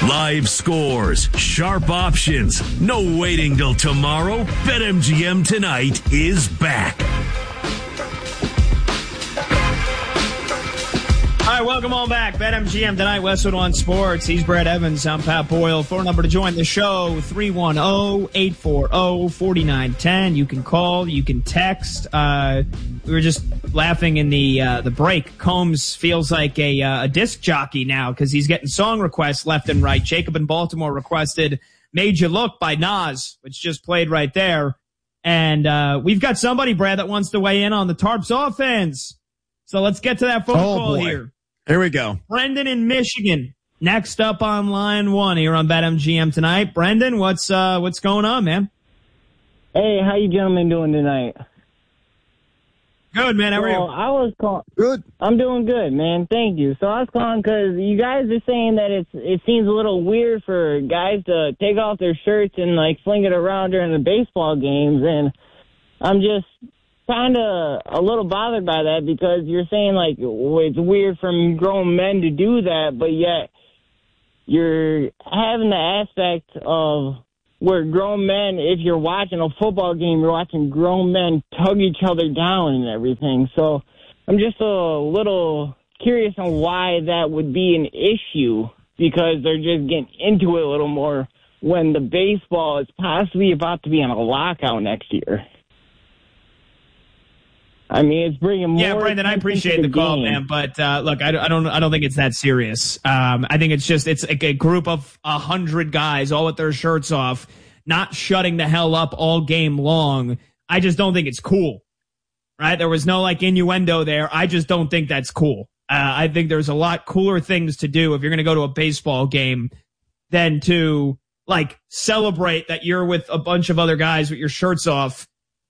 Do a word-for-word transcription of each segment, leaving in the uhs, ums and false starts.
Live scores, sharp options, no waiting till tomorrow. BetMGM Tonight is back. All right, welcome on back. BetMGM Tonight, Westwood One Sports. He's Brad Evans. I'm Pat Boyle. Phone number to join the show, three one zero, eight four zero, four nine one zero. You can call, you can text. Uh, we were just laughing in the uh, the break. Combs feels like a, uh, a disc jockey now because he's getting song requests left and right. Jacob in Baltimore requested Made You Look by Nas, which just played right there. And uh, we've got somebody, Brad, that wants to weigh in on the Tarps offense. So let's get to that phone oh, call boy. here. Here we go. Brendan in Michigan. Next up on line one here on BetMGM Tonight. Brendan, what's uh what's going on, man? Hey, how you gentlemen doing tonight? Good, man. How are you? Well, I was calling. Good. I'm doing good, man. Thank you. So I was calling because you guys are saying that it's it seems a little weird for guys to take off their shirts and like fling it around during the baseball games, and I'm just kind of a little bothered by that because you're saying like it's weird for grown men to do that, but yet you're having the aspect of where grown men, if you're watching a football game, you're watching grown men tug each other down and everything. So I'm just a little curious on why that would be an issue, because they're just getting into it a little more when the baseball is possibly about to be on a lockout next year. I mean, it's bringing more. Yeah, Brendan, I appreciate the, the call, man. But uh, look, I, I don't, I don't think it's that serious. Um, I think it's just it's like a group of a hundred guys all with their shirts off, not shutting the hell up all game long. I just don't think it's cool, right? There was no like innuendo there. I just don't think that's cool. Uh, I think there's a lot cooler things to do if you're going to go to a baseball game than to like celebrate that you're with a bunch of other guys with your shirts off,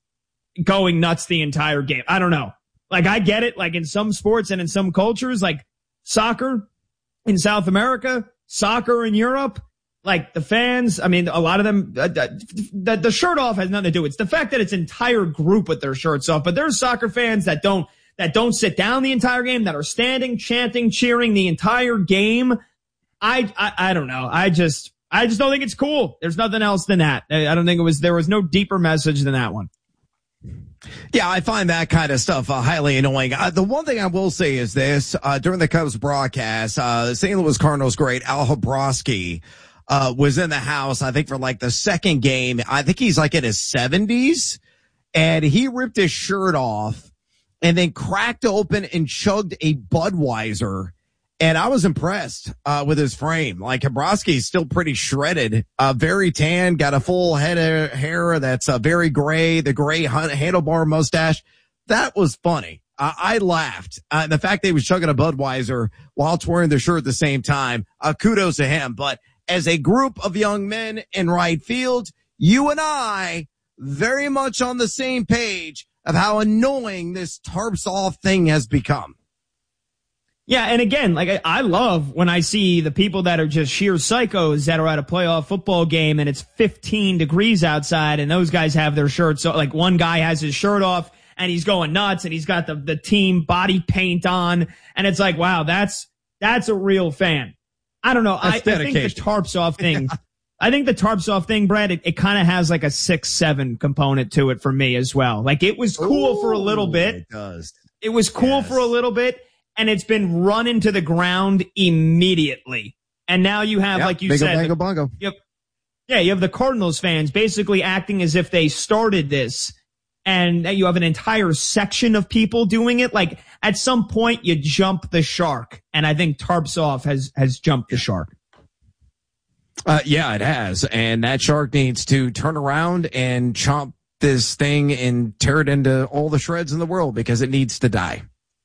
going nuts the entire game. I don't know. Like, I get it. Like, in some sports and in some cultures, like soccer in South America, soccer in Europe, like the fans, I mean, a lot of them, uh, the, the shirt off has nothing to do with it. It's the fact that it's entire group with their shirts off. But there's soccer fans that don't, that don't sit down the entire game, that are standing, chanting, cheering the entire game. I, I, I don't know. I just, I just don't think it's cool. There's nothing else than that. I don't think it was, there was no deeper message than that one. Yeah, I find that kind of stuff uh, highly annoying. Uh, the one thing I will say is this, uh, during the Cubs broadcast, uh, Saint Louis Cardinals great Al Hrabosky, uh, was in the house, I think for like the second game. I think he's like in his seventies, and he ripped his shirt off and then cracked open and chugged a Budweiser. And I was impressed, uh, with his frame. Like, Hrabosky's still pretty shredded, uh, very tan, got a full head of hair that's, uh, very gray, the gray handlebar mustache. That was funny. Uh, I laughed. Uh, the fact that he was chugging a Budweiser while wearing the shirt at the same time, uh, kudos to him. But as a group of young men in right field, you and I very much on the same page of how annoying this tarps off thing has become. Yeah, and again, like I, I love when I see the people that are just sheer psychos that are at a playoff football game and it's fifteen degrees outside and those guys have their shirts. So like one guy has his shirt off and he's going nuts and he's got the, the team body paint on. And it's like, wow, that's, that's a real fan. I don't know. I, I think the tarps off thing, I think the tarps off thing, Brad, it, it kind of has like a six, seven component to it for me as well. Like it was cool Ooh, for a little bit. It does. It was cool yes. for a little bit. And it's been run into the ground immediately. And now you have, yep, like you bingo, said, bango, the, bongo. Yep, yeah, you have the Cardinals fans basically acting as if they started this. And you have an entire section of people doing it. Like, at some point, you jump the shark. And I think Tarps Off has, has jumped the shark. Uh, yeah, it has. And that shark needs to turn around and chomp this thing and tear it into all the shreds in the world because it needs to die.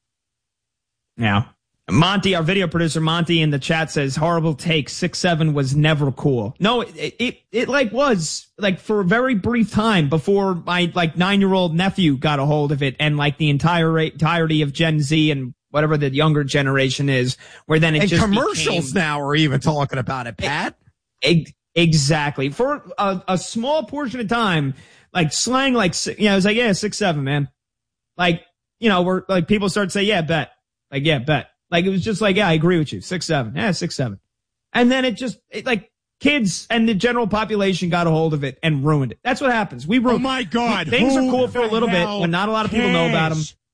Now, Monty, our video producer, Monty in the chat says, horrible take. six seven was never cool. No, it, it, it like was like for a very brief time before my like nine year old nephew got a hold of it and like the entire entirety of Gen Z and whatever the younger generation is, where then it and just commercials became, now are even talking about it, Pat. It, exactly. For a, a small portion of time, like slang, like, you know, it was like, yeah, six seven, man. Like, you know, we're like people start to say, yeah, bet. Like, yeah, bet. Like, it was just like, yeah, I agree with you. Six, seven. Yeah, six, seven. And then it just, it, like, kids and the general population got a hold of it and ruined it. That's what happens. We ruined Oh, my God. Things Who are cool for a little bit when not a lot of people know about them.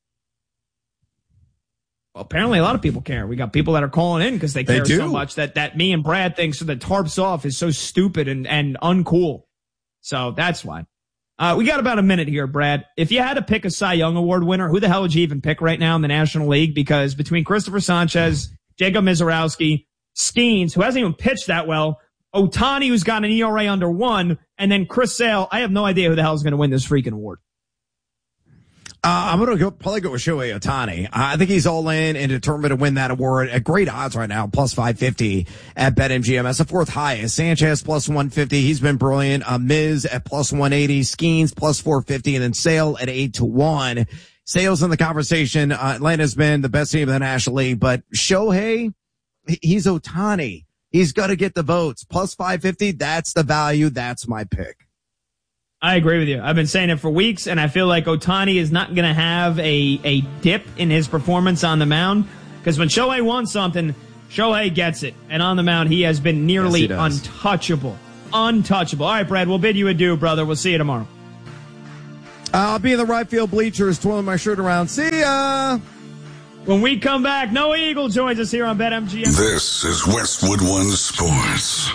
Well, apparently a lot of people care. We got people that are calling in because they care They do. so much that, that me and Brad think so that Tarps Off is so stupid and, and uncool. So that's why. Uh, we got about a minute here, Brad. If you had to pick a Cy Young Award winner, who the hell would you even pick right now in the National League? Because between Christopher Sanchez, Jacob Mizorowski, Skeens, who hasn't even pitched that well, Ohtani, who's got an E R A under one, and then Chris Sale, I have no idea who the hell is going to win this freaking award. Uh, I'm going to go, probably go with Shohei Ohtani. Uh, I think he's all in and determined to win that award at great odds right now, plus five fifty at BetMGM. That's the fourth highest. Sanchez plus one fifty. He's been brilliant. Uh, Miz at plus one eighty. Skeens plus four fifty. And then Sale at eight to one. Sale's in the conversation. Uh, Atlanta's been the best team in the National League, but Shohei, he's Ohtani. He's got to get the votes. Plus five fifty. That's the value. That's my pick. I agree with you. I've been saying it for weeks, and I feel like Ohtani is not going to have a, a dip in his performance on the mound, because when Shohei wants something, Shohei gets it. And on the mound, he has been nearly yes, untouchable. Untouchable. All right, Brad, we'll bid you adieu, brother. We'll see you tomorrow. I'll be in the right field bleachers, twirling my shirt around. See ya! When we come back, Noah Eagle joins us here on BetMGM. This is Westwood One Sports.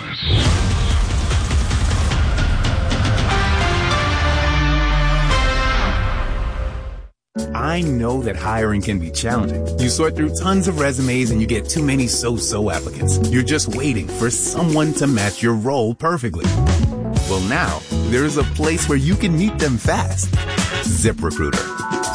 I know that hiring can be challenging. You sort through tons of resumes and you get too many so-so applicants. You're just waiting for someone to match your role perfectly. Well, now there's a place where you can meet them fast. ZipRecruiter.